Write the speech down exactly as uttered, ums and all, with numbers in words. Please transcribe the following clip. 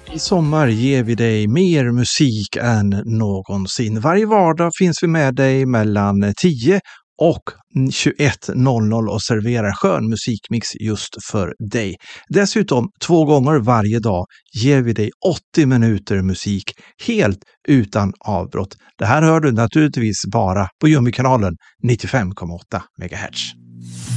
I sommar ger vi dig mer musik än någonsin. Varje vardag finns vi med dig mellan tio och tjugoett noll noll och serverar skön musikmix just för dig. Dessutom två gånger varje dag ger vi dig åttio minuter musik helt utan avbrott. Det här hör du naturligtvis bara på Jummikanalen nittiofem komma åtta megahertz.